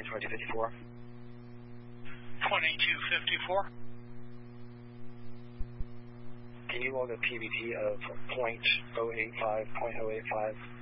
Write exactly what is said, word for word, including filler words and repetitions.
point twenty-two fifty-four. twenty-two fifty-four. Can you log a P B T of point oh eight five, point oh eight five?